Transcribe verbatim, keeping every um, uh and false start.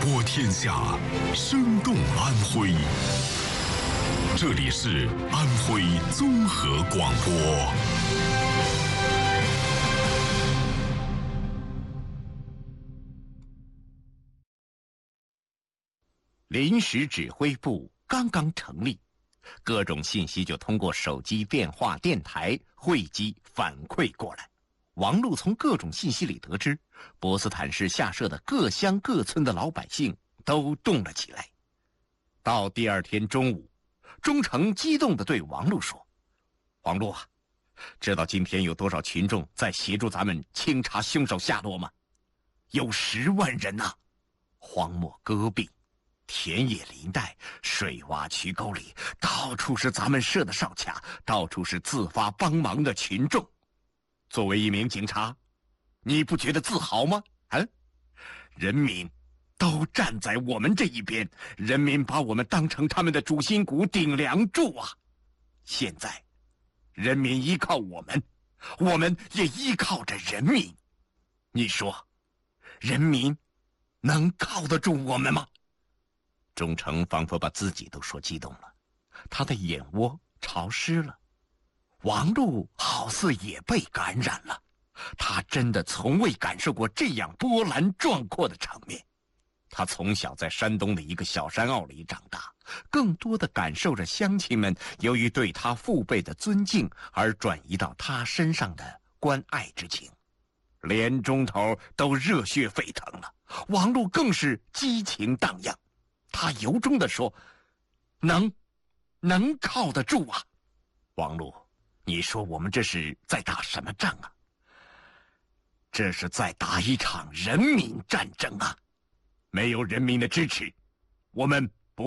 播天下，生动安徽。这里是安徽综合广播。 临时指挥部刚刚成立，各种信息就通过手机、电话、电台汇集反馈过来。王璐从各种信息里得知，波斯坦市下设的各乡各村的老百姓都动了起来。到第二天中午，钟诚激动地对王璐说：“王璐啊，知道今天有多少群众在协助咱们清查凶手下落吗？有十万人呐、啊！荒漠戈壁，田野林带，水洼渠沟里，到处是咱们设的哨卡，到处是自发帮忙的群众。作为一名警察，你不觉得自豪吗？啊，人民都站在我们这一边，人民把我们当成他们的主心骨、顶梁柱啊！现在，人民依靠我们，我们也依靠着人民。你说，人民能靠得住我们吗？”钟诚仿佛把自己都说激动了，他的眼窝潮湿了。王璐好似也被感染了，他真的从未感受过这样波澜壮阔的场面。他从小在山东的一个小山坳里长大，更多的感受着乡亲们由于对他父辈的尊敬而转移到他身上的关爱之情。连钟头都热血沸腾了，王璐更是激情荡漾。他由衷地说：“能，能靠得住啊！王璐，你说我们这是在打什么仗啊？这是在打一场人民战争啊！没有人民的支持，我们